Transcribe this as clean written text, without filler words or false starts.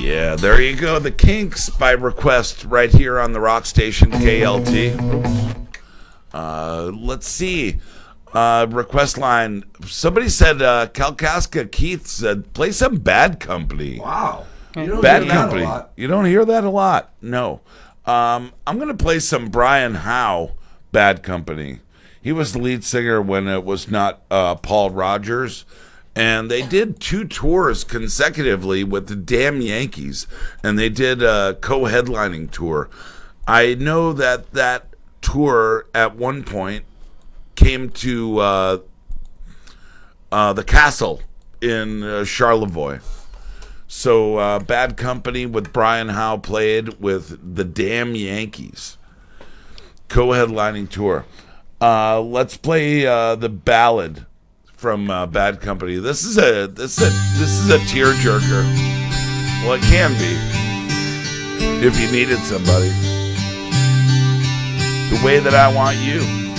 Yeah, there you go. The Kinks by request right here on the rock station KLT. Let's see. Request line. Somebody said Kalkaska Keith said play some Bad Company. Wow. Bad Company. You don't hear that a lot. No. I'm going to play some Brian Howe, Bad Company. He was the lead singer when it was not Paul Rogers. And they did 2 tours consecutively with the damn Yankees. And they did a co-headlining tour. I know that tour at one point came to the Castle in Charlevoix. So Bad Company with Brian Howe played with the damn Yankees. Co-headlining tour. Let's play the ballad from Bad Company. This is a tearjerker. Well, it can be if you needed somebody. The Way That I Want You.